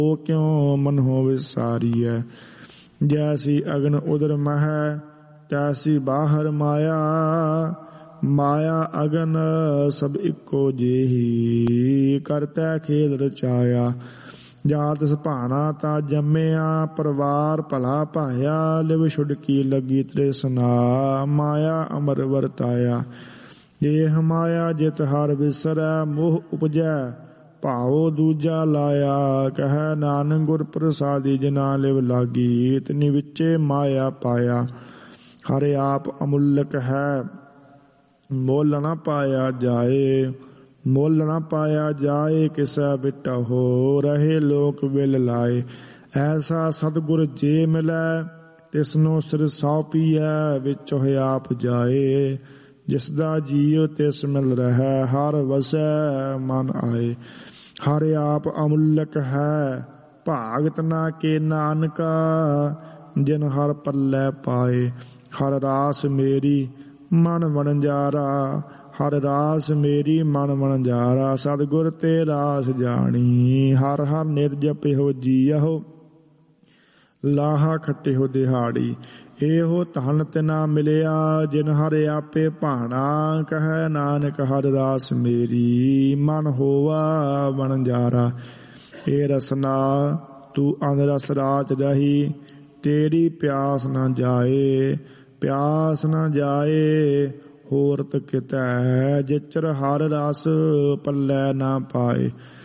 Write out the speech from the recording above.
ਕਿਉ ਮਨੋ ਵਿਸਾਰੀਐ। ਜੈਸੀ ਅਗਨ ਉਦਰ ਮਹੈ ਤੈਸੀ ਬਾਹਰ ਮਾਇਆ। ਮਾਇਆ ਅਗਨ ਸਭ ਇੱਕੋ ਜਿਹੀ ਕਰਤੈ ਖੇਲ ਰਚਾਇਆ। ਜਾ ਤਿਸ ਭਾਣਾ ਤਾ ਜੰਮਿਆ ਪਰਿਵਾਰ ਭਲਾ ਭਾਇਆ। ਲਿਵ ਛੁਡਕੀ ਲੱਗੀ ਤ੍ਰਿਸ਼ਨਾ ਮਾਇਆ ਅਮਰ ਵਰਤਾਇਆ। ਇਹ ਮਾਇਆ ਜਿਤ ਹਰ ਵਿਸਰੈ ਮੋਹ ਉਪਜੈ ਭਾਉ ਦੂਜਾ ਲਾਇਆ। ਕਹਿ ਨਾਨਕ ਗੁਰ ਪ੍ਰਸਾਦੀ ਜਿਨਾ ਲਿਵ ਲਾਗੀ ਤਿਨੀ ਵਿੱਚੇ ਮਾਇਆ ਪਾਇਆ। ਹਰਿ ਆਪ ਅਮੁੱਲਕ ਹੈ ਮੁੱਲ ਨਾ ਪਾਇਆ ਜਾਏ। ਮੁੱਲ ਨਾ ਪਾਇਆ ਜਾਏ ਕਿਸੈ ਬਿਟਹੁ ਰਹੇ ਲੋਕ ਵਿਲ ਲਾਏ। ਐਸਾ ਸਤਿਗੁਰ ਜੇ ਮਿਲੈ ਤਿਸਨੋ ਸਿਰ ਸੌਂਪੀਐ ਵਿੱਚ ਹੋਇ ਆਪ ਜਾਏ। ਜਿਸਦਾ ਜੀਉ ਤਿਸ ਮਿਲ ਰਹਿ ਹਰ ਵਸੈ ਮਨ ਆਏ। ਹਰ ਆਪ ਅਮੁੱਲਕ ਹੈ ਭਾਗਤ ਨਾ ਕੇ ਨਾਨਕਾ ਜਿਨ ਹਰ ਪੱਲੇ ਪਾਏ। ਹਰ ਰਾਸ ਮੇਰੀ ਮਨ ਵਣਜਾਰਾ ਹਰ ਰਾਸ ਮੇਰੀ ਮਨ ਵਣਜਾਰਾ। ਸਤਿਗੁਰ ਤੇ ਰਾਸ ਜਾਣੀ ਹਰ ਹਰ ਨਿਤ ਜਪਿਓ ਜੀਅਹੁ ਲਾਹਾ ਖੱਟਿਓ ਦਿਹਾੜੀ। ਇਹੋ ਧਨ ਤਿਨਾ ਮਿਲਿਆ ਜਿਨ ਹਰ ਆਪੇ ਭਾਣਾ। ਕਹਿ ਨਾਨਕ ਹਰ ਰਾਸ ਮੇਰੀ ਮਨ ਹੋਵਾ ਵਣਜਾਰਾ। ਏ ਰਸਨਾ ਤੂੰ ਅਨਰਸ ਰਾਚ ਰਹੀ ਤੇਰੀ ਪਿਆਸ ਨਾ ਜਾਏ। ਪਿਆਸ ਨਾ ਜਾਏ ਹੋਰਤ ਕਿਤੈ ਜਿਚਰ ਹਰ ਰਸ ਪੱਲੇ ਨਾ ਪਾਏ।